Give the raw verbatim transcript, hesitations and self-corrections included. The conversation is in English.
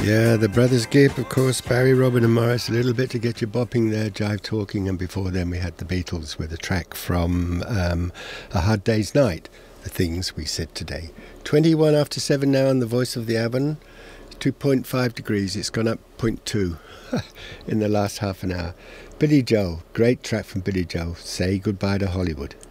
Yeah, the Brothers Gibb, of course, Barry, Robin and Morris, a little bit to get you bopping there, jive talking, and before then we had the Beatles with a track from um, A Hard Day's Night, The Things We Said Today. twenty-one after seven now on the Voice of the Avon, two point five degrees, it's gone up zero point two in the last half an hour. Billy Joel, great track from Billy Joel, Say Goodbye to Hollywood.